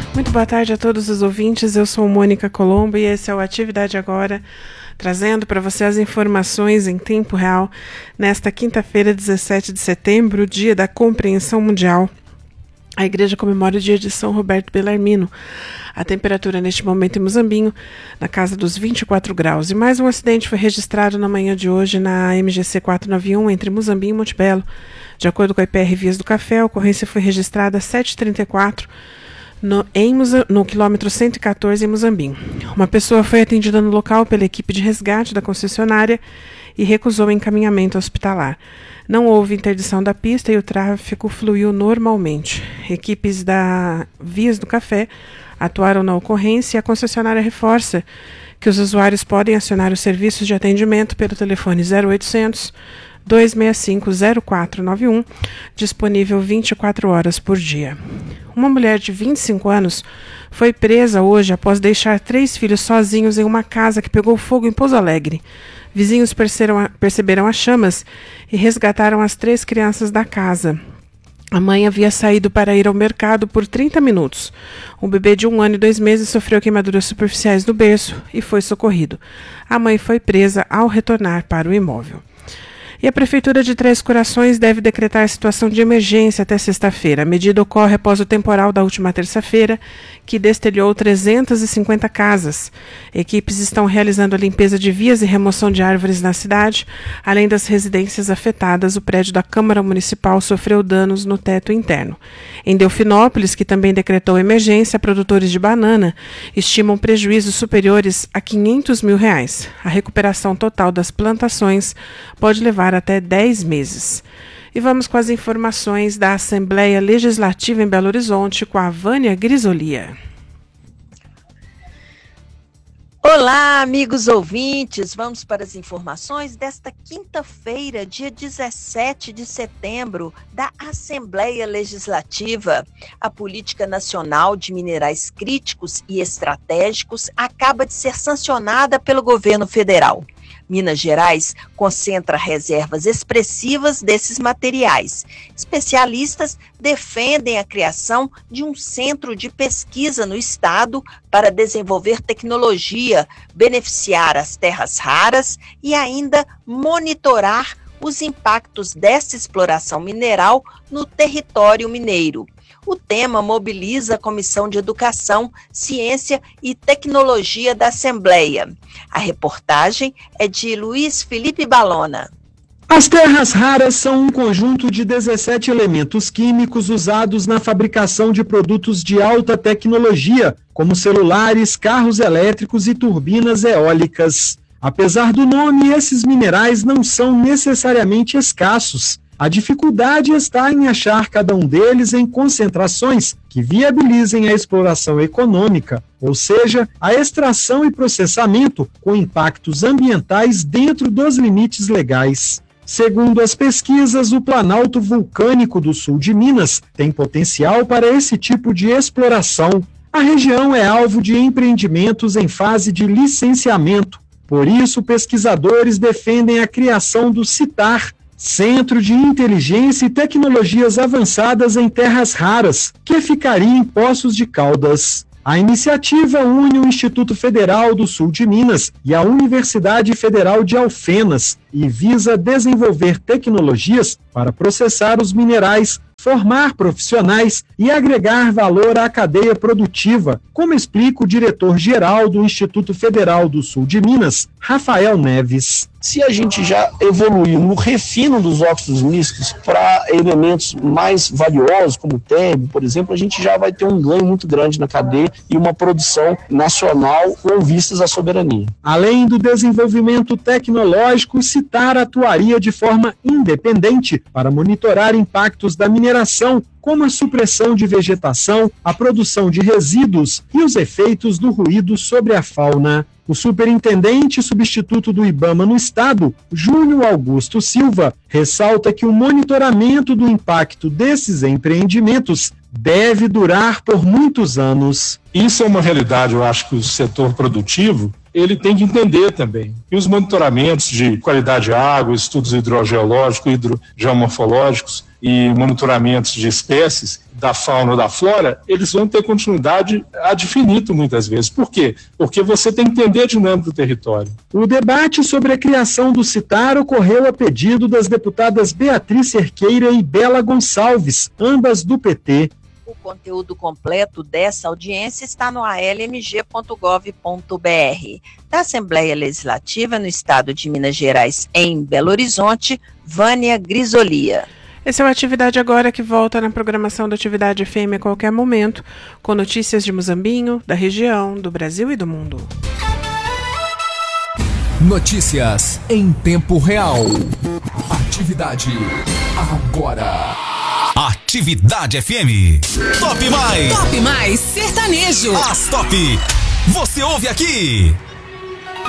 Muito boa tarde a todos os ouvintes, eu sou Mônica Colombo e esse é o Atividade Agora, trazendo para você as informações em tempo real nesta quinta-feira, 17 de setembro, dia da Compreensão Mundial. A igreja comemora o dia de São Roberto Bellarmino. A temperatura neste momento em Muzambinho, na casa dos 24 graus. E mais um acidente foi registrado na manhã de hoje na MGC 491 entre Muzambinho e Monte Belo. De acordo com a IPR Vias do Café, a ocorrência foi registrada às 7h34 no quilômetro 114 em Muzambinho. Uma pessoa foi atendida no local pela equipe de resgate da concessionária e recusou o encaminhamento hospitalar. Não houve interdição da pista e o tráfego fluiu normalmente. Equipes da Vias do Café atuaram na ocorrência e a concessionária reforça que os usuários podem acionar os serviços de atendimento pelo telefone 0800 265 0491, disponível 24 horas por dia. Uma mulher de 25 anos foi presa hoje após deixar 3 filhos sozinhos em uma casa que pegou fogo em Pouso Alegre. Vizinhos perceberam as chamas e resgataram as 3 crianças da casa. A mãe havia saído para ir ao mercado por 30 minutos. O bebê de 1 ano e 2 meses sofreu queimaduras superficiais no berço e foi socorrido. A mãe foi presa ao retornar para o imóvel. E a Prefeitura de Três Corações deve decretar situação de emergência até sexta-feira. A medida ocorre após o temporal da última terça-feira, que destelhou 350 casas. Equipes estão realizando a limpeza de vias e remoção de árvores na cidade. Além das residências afetadas, o prédio da Câmara Municipal sofreu danos no teto interno. Em Delfinópolis, que também decretou emergência, produtores de banana estimam prejuízos superiores a R$500 mil. A recuperação total das plantações pode levar até 10 meses. E vamos com as informações da Assembleia Legislativa em Belo Horizonte com a Vânia Grisolia. Olá, amigos ouvintes, vamos para as informações desta quinta-feira, dia 17 de setembro, da Assembleia Legislativa. A Política Nacional de Minerais Críticos e Estratégicos acaba de ser sancionada pelo governo federal. Minas Gerais concentra reservas expressivas desses materiais. Especialistas defendem a criação de um centro de pesquisa no estado para desenvolver tecnologia, beneficiar as terras raras e ainda monitorar os impactos dessa exploração mineral no território mineiro. O tema mobiliza a Comissão de Educação, Ciência e Tecnologia da Assembleia. A reportagem é de Luiz Felipe Balona. As terras raras são um conjunto de 17 elementos químicos usados na fabricação de produtos de alta tecnologia, como celulares, carros elétricos e turbinas eólicas. Apesar do nome, esses minerais não são necessariamente escassos. A dificuldade está em achar cada um deles em concentrações que viabilizem a exploração econômica, ou seja, a extração e processamento com impactos ambientais dentro dos limites legais. Segundo as pesquisas, o Planalto Vulcânico do sul de Minas tem potencial para esse tipo de exploração. A região é alvo de empreendimentos em fase de licenciamento. Por isso, pesquisadores defendem a criação do CITAR, Centro de Inteligência e Tecnologias Avançadas em Terras Raras, que ficaria em Poços de Caldas. A iniciativa une o Instituto Federal do Sul de Minas e a Universidade Federal de Alfenas e visa desenvolver tecnologias para processar os minerais, formar profissionais e agregar valor à cadeia produtiva, como explica o diretor-geral do Instituto Federal do Sul de Minas, Rafael Neves. Se a gente já evoluiu no refino dos óxidos níqueis para elementos mais valiosos, como o térmio, por exemplo, a gente já vai ter um ganho muito grande na cadeia e uma produção nacional com vistas à soberania. Além do desenvolvimento tecnológico, o CITAR atuaria de forma independente para monitorar impactos da mineração, como a supressão de vegetação, a produção de resíduos e os efeitos do ruído sobre a fauna. O superintendente substituto do IBAMA no estado, Júlio Augusto Silva, ressalta que o monitoramento do impacto desses empreendimentos deve durar por muitos anos. Isso é uma realidade, eu acho que o setor produtivo ele tem que entender também. E os monitoramentos de qualidade de água, estudos hidrogeológicos, hidrogeomorfológicos e monitoramentos de espécies da fauna ou da flora, eles vão ter continuidade ad infinitum muitas vezes. Por quê? Porque você tem que entender a dinâmica do território. O debate sobre a criação do CITAR ocorreu a pedido das deputadas Beatriz Cerqueira e Bela Gonçalves, ambas do PT. O conteúdo completo dessa audiência está no almg.gov.br. Da Assembleia Legislativa no Estado de Minas Gerais, em Belo Horizonte, Vânia Grisolia. Esse é o Atividade Agora, que volta na programação da Atividade FM a qualquer momento, com notícias de Muzambinho, da região, do Brasil e do mundo. Notícias em tempo real. Atividade Agora. Atividade FM. Top Mais. Top Mais Sertanejo. As Top. Você ouve aqui.